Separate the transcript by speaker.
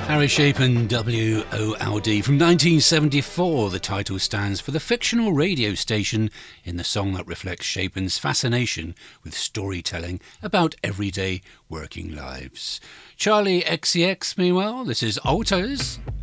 Speaker 1: Harry Chapin, W.O.L.D. From 1974, the title stands for the fictional radio station in the song that reflects Chapin's fascination with storytelling about everyday working lives. Charlie XCX, meanwhile, this is Altos.